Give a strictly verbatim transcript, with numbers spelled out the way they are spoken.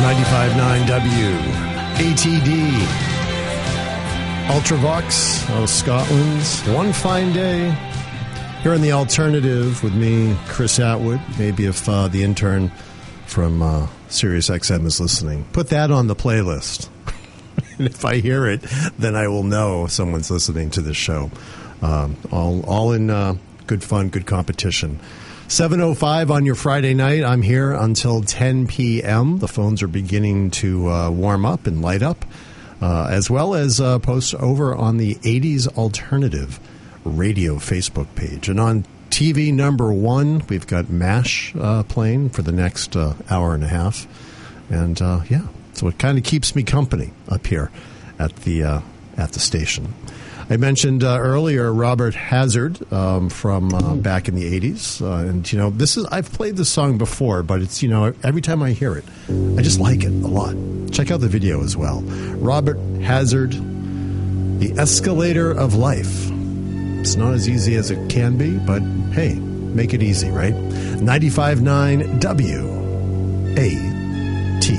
ninety-five point nine W A T D Ultravox out of Scotland's One Fine Day. Here on The Alternative with me, Chris Atwood. Maybe if uh, the intern from uh, Sirius X M is listening, put that on the playlist. And if I hear it, then I will know someone's listening to this show. Um, all, all in uh, good fun, good competition. seven oh five on your Friday night. I'm here until ten p.m. The phones are beginning to uh, warm up and light up, uh, as well as uh, post over on the eighties Alternative Radio Facebook page. And on T V number one, we've got MASH uh, playing for the next uh, hour and a half. And, uh, yeah, so it kind of keeps me company up here at the uh, at the station. I mentioned uh, earlier Robert Hazard um, from uh, back in the eighties. Uh, and, you know, this is I've played this song before, but it's, you know, every time I hear it, I just like it a lot. Check out the video as well. Robert Hazard, The Escalator of Life. It's not as easy as it can be, but, hey, make it easy, right? ninety-five point nine W A